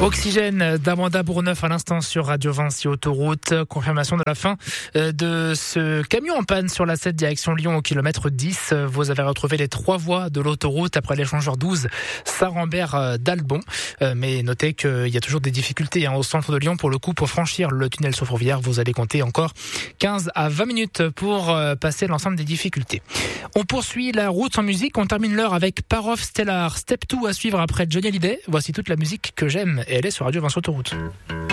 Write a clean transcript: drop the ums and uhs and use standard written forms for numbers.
Oxygène d'Amanda Bourneuf à l'instant sur Radio Vinci Autoroute. Confirmation de la fin de ce camion en panne sur la 7 direction Lyon au kilomètre 10. Vous avez retrouvé les 3 voies de l'autoroute après l'échangeur 12 Saint-Rambert d'Albon. Mais notez qu'il y a toujours des difficultés au centre de Lyon pour le coup. Pour franchir le tunnel sur Fourvière, vous allez compter encore 15 à 20 minutes pour passer l'ensemble des difficultés. On poursuit la route en musique. On termine l'heure avec Parov Stellar. Step 2 à suivre après Johnny Hallyday. Voici toute la musique que j'aime et elle est sur Radio Vinci Autoroute.